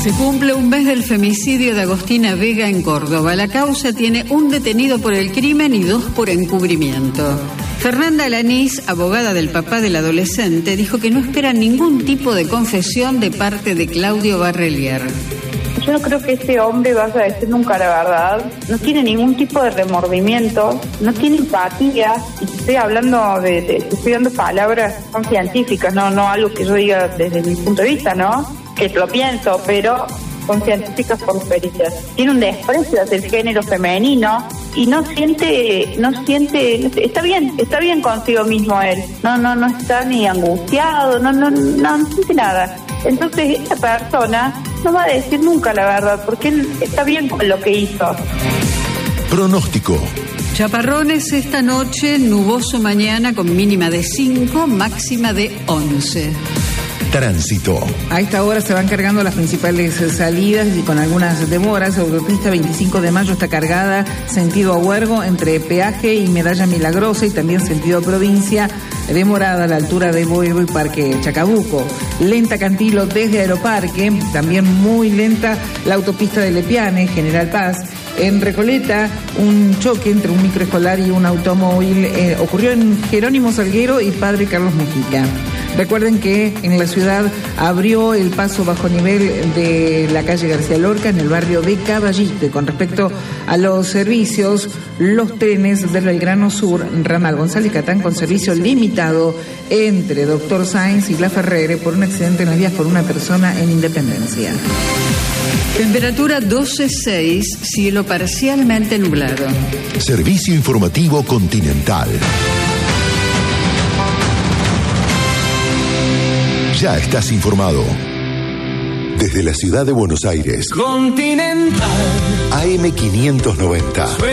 Se cumple un mes del femicidio de Agostina Vega en Córdoba. La causa tiene un detenido por el crimen y 2 por encubrimiento. Fernanda Alanís, abogada del papá del adolescente, dijo que no espera ningún tipo de confesión de parte de Claudio Barrelier. Yo no creo que ese hombre vaya a decir nunca la verdad. No tiene ningún tipo de remordimiento, no tiene empatía. Y estoy hablando estoy dando palabras que son científicas, no algo que yo diga desde mi punto de vista, ¿no? Que lo pienso, pero son científicas por pericias. Tiene un desprecio hacia el género femenino y no siente, está bien consigo mismo él. No está ni angustiado, no siente nada. Entonces esa persona no va a decir nunca la verdad, porque él está bien con lo que hizo. Pronóstico. Chaparrones esta noche, nuboso mañana con mínima de 5, máxima de 11. Tránsito. A esta hora se van cargando las principales salidas y con algunas demoras. Autopista 25 de Mayo está cargada, sentido a Huergo, entre Peaje y Medalla Milagrosa, y también sentido provincia, demorada a la altura de Boedo y Parque Chacabuco. Lenta Cantilo desde Aeroparque, también muy lenta la autopista de Lepiane, General Paz. En Recoleta, un choque entre un microescolar y un automóvil ocurrió en Jerónimo Salguero y Padre Carlos Mujica. Recuerden que en la ciudad abrió el paso bajo nivel de la calle García Lorca en el barrio de Caballito. Con respecto a los servicios, los trenes del Belgrano Sur, ramal González Catán, con servicio limitado entre Doctor Sáenz y La Ferrere por un accidente en las vías con una persona en Independencia. Temperatura 12,6, cielo parcialmente nublado. Servicio informativo Continental. Ya estás informado. Desde la ciudad de Buenos Aires. Continental. AM590.